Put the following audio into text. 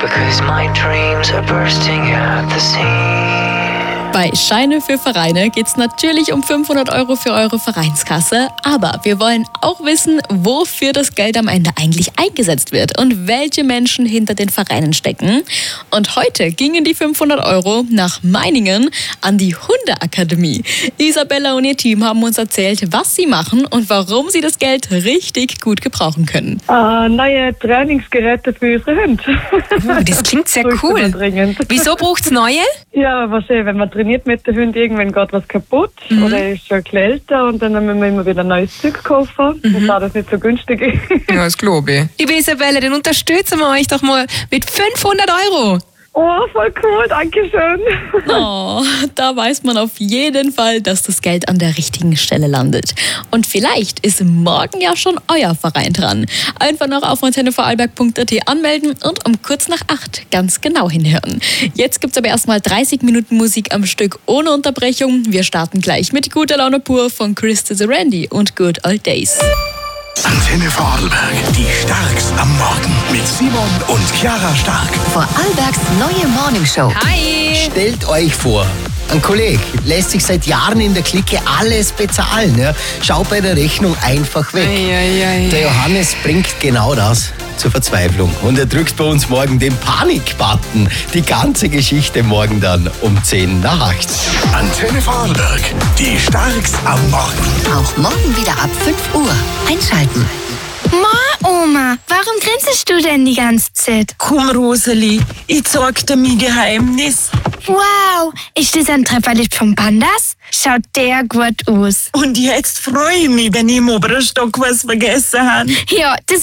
because my dreams are bursting at the seams. Bei Scheine für Vereine geht es natürlich um 500 € für eure Vereinskasse, aber wir wollen auch wissen, wofür das Geld am Ende eigentlich eingesetzt wird und welche Menschen hinter den Vereinen stecken. Und heute gingen die 500 € nach Meiningen an die Hundeakademie. Isabella und ihr Team haben uns erzählt, was sie machen und warum sie das Geld richtig gut gebrauchen können. Neue Trainingsgeräte für unsere Hunde. Das klingt sehr cool. Wieso braucht es neue? Ja, wahrscheinlich, wenn man trainiert mit den Hunden, irgendwann geht was kaputt oder ist schon ein bisschen älter und dann müssen wir immer wieder neues Zeug kaufen. Und da das nicht so günstig ist. Ja, das glaube ich. Liebe Isabelle, dann unterstützen wir euch doch mal mit 500 €. Oh, voll cool, danke schön. Oh, da weiß man auf jeden Fall, dass das Geld an der richtigen Stelle landet. Und vielleicht ist morgen ja schon euer Verein dran. Einfach noch auf antennevorarlberg.at anmelden und um kurz nach 8 ganz genau hinhören. Jetzt gibt's aber erstmal 30 Minuten Musik am Stück ohne Unterbrechung. Wir starten gleich mit Guter Laune pur von Chris to the Randy und Good Old Days. Antenne Vorarlberg, die Starks am Morgen mit Simon und Chiara Stark. Vorarlbergs neue Morningshow. Hi! Stellt euch vor, ein Kollege lässt sich seit Jahren in der Clique alles bezahlen. Ja? Schaut bei der Rechnung einfach weg. Der Johannes bringt genau das zur Verzweiflung. Und er drückt bei uns morgen den Panik-Button. Die ganze Geschichte morgen dann um 10 nach 8. Antenne Vorarlberg, die Starks am Morgen. Auch morgen wieder ab 5 Uhr. Einschalten. Oma, warum grinst du denn die ganze Zeit? Komm, Roseli, ich zeig dir mein Geheimnis. Wow, ist das ein Trefferlicht vom Pandas? Schaut der gut aus. Und jetzt freue ich mich, wenn ich im oberen Stock was vergessen habe. Ja, das